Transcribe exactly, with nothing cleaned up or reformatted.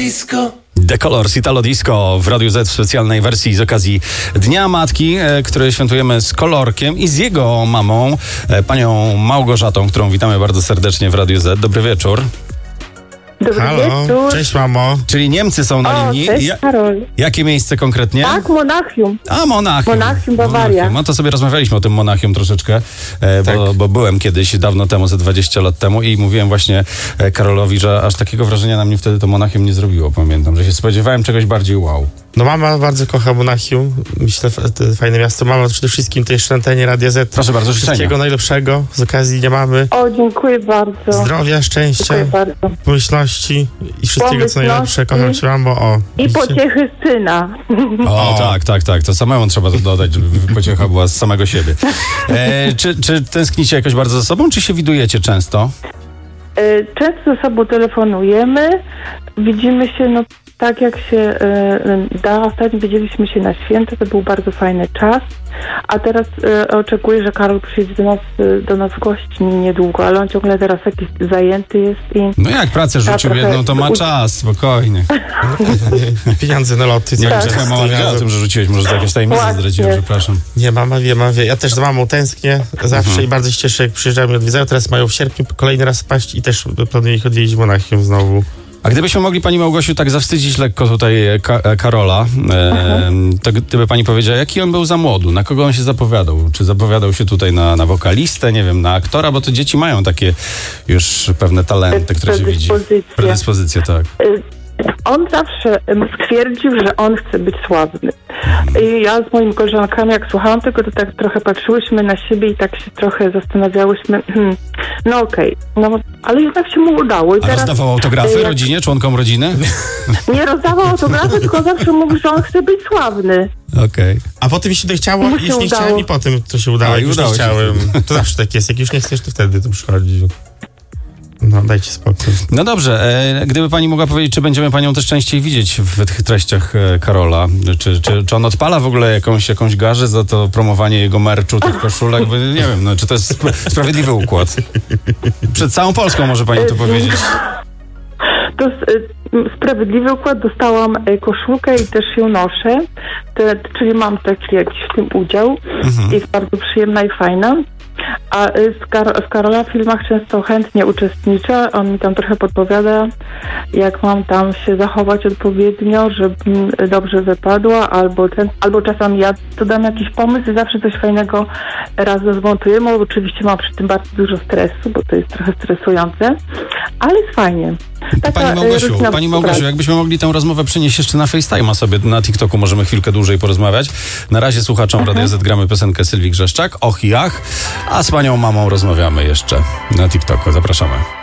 Disco. The Colors, Italo Disco w Radiu Z w specjalnej wersji z okazji Dnia Matki, e, który świętujemy z Kolorkiem i z jego mamą, e, panią Małgorzatą, którą witamy bardzo serdecznie w Radiu Z. Dobry wieczór. Dobry Halo, wieczór. cześć mamo. Czyli Niemcy są na O, linii. cześć Ja, Karol. jakie miejsce konkretnie? Tak, Monachium. A, Monachium. Monachium, Bawaria. No to sobie rozmawialiśmy o tym Monachium troszeczkę, e, Tak. bo, bo byłem kiedyś, dawno temu, ze dwadzieścia lat temu i mówiłem właśnie e, Karolowi, że aż takiego wrażenia na mnie wtedy to Monachium nie zrobiło. Pamiętam, że się spodziewałem czegoś bardziej wow. No mama bardzo kocha Monachium. Myślę, f- to fajne miasto. Mama przede wszystkim tej jeszcze antenie Radia Z. Proszę bardzo, życzenia. Wszystkiego najlepszego z okazji Dnia Mamy. O, dziękuję bardzo. Zdrowia, szczęścia, Dziękuję bardzo. pomyślności i wszystkiego co najlepsze. Kocham cię mamo. O, I widzicie? pociechy syna. O, O. tak, tak, tak. To samemu trzeba dodać, żeby pociecha była z samego siebie. E, czy, czy tęsknicie jakoś bardzo za sobą, czy się widujecie często? E, Często ze sobą telefonujemy. Widzimy się, no tak jak się e, da. Ostatnio widzieliśmy się na święta. To był bardzo fajny czas. A teraz e, oczekuję, że Karol przyjdzie do nas, e, do nas w gości niedługo, ale on ciągle teraz jakiś zajęty jest i... No jak pracę rzucił trochę jedną, to ma u- czas, spokojnie. Pieniądze na loty. Nie cały wiem, czy czas. twoja mama wie o tym, że rzuciłeś, może to jakieś tajemnice Właśnie. zdradziłem, przepraszam. Nie, mama wie, mama wie. Ja też za mamą tęsknię zawsze Mhm. i bardzo się cieszę, jak przyjeżdżają i odwiedzają. Teraz mają w sierpniu kolejny raz paść i też planuję ich odwiedzić w Monachium znowu. A gdybyśmy mogli pani Małgosiu tak zawstydzić lekko tutaj e, Ka- e, Karola, e, to gdyby pani powiedziała, jaki on był za młodu, na kogo on się zapowiadał? Czy zapowiadał się tutaj na, na wokalistę, nie wiem, na aktora, bo to dzieci mają takie już pewne talenty, które się widzi. Predyspozycje. Predyspozycje, tak. Y, On zawsze em, stwierdził, że on chce być sławny. I ja z moimi koleżankami, jak słuchałam tego, to tak trochę patrzyłyśmy na siebie i tak się trochę zastanawiałyśmy, hmm, no okej, no ale jednak się mu udało. I A teraz, rozdawał autografy jak rodzinie, członkom rodziny? nie rozdawał autografy, tylko zawsze mówił, że on chce być sławny. Okej. A potem mi się dochciało, Mu się już nie udało. chciałem i potem to się udało. A, Jak i już nie udało się chciałem. To zawsze tak jest. Jak już nie chcesz, to wtedy to przychodzi. No, dajcie spokój. No dobrze, e, gdyby pani mogła powiedzieć, czy będziemy panią też częściej widzieć w tych treściach e, Karola? Czy, czy, czy on odpala w ogóle jakąś, jakąś garzę za to promowanie jego merczu, tych koszulek? Bo nie wiem, no, czy to jest spra- sprawiedliwy układ? Przed całą Polską może pani to powiedzieć. To jest y, sprawiedliwy układ. Dostałam y, koszulkę i też ją noszę. Te, czyli mam taki jakiś w tym udział. Jest bardzo przyjemna i fajna. A y, z, Kar- z Karola w filmach często chętnie uczestniczę. On mi tam trochę podpowiada, jak mam tam się zachować odpowiednio, żebym dobrze wypadła, albo, ten, albo czasami ja dodam jakiś pomysł i zawsze coś fajnego razem zmontujemy. Oczywiście mam przy tym bardzo dużo stresu, bo to jest trochę stresujące, ale jest fajnie. Taka, Pani y, Małgosiu, rodzina pani Małgosiu, współpracy. jakbyśmy mogli tę rozmowę przenieść jeszcze na FaceTime'a sobie, na TikToku możemy chwilkę dłużej porozmawiać. Na razie słuchaczom Radia Z gramy piosenkę Sylwii Grzeszczak, Och i Ach, a z panią mamą rozmawiamy jeszcze na TikToku. Zapraszamy.